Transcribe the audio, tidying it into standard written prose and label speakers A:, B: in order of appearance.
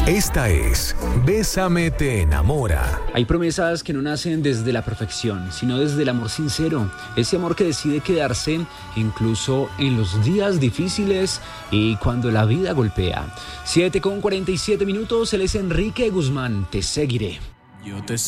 A: Esta es Bésame te enamora.
B: Hay promesas que no nacen desde la perfección, sino desde el amor sincero. Ese amor que decide quedarse incluso en los días difíciles y cuando la vida golpea. 7:47, él es Enrique Guzmán. Te seguiré.
C: Yo te